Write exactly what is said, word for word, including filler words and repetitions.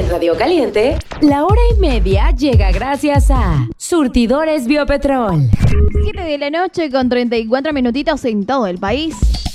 En Radio Caliente, la hora y media llega gracias a Surtidores Biopetrol. siete de la noche con treinta y cuatro minutitos en todo el país.